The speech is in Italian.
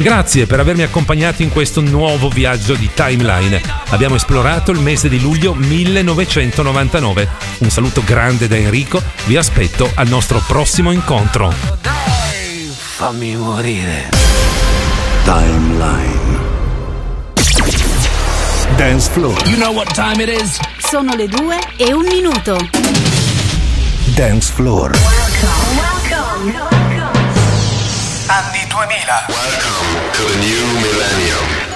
Grazie per avermi accompagnato in questo nuovo viaggio di timeline. Abbiamo esplorato il mese di luglio 1999. Un saluto grande da Enrico, vi aspetto al nostro prossimo incontro. Fammi morire. Timeline. Dance floor. You know what time it is? Sono le 2:01. Dance floor. Anni 2000. Welcome to the new millennium.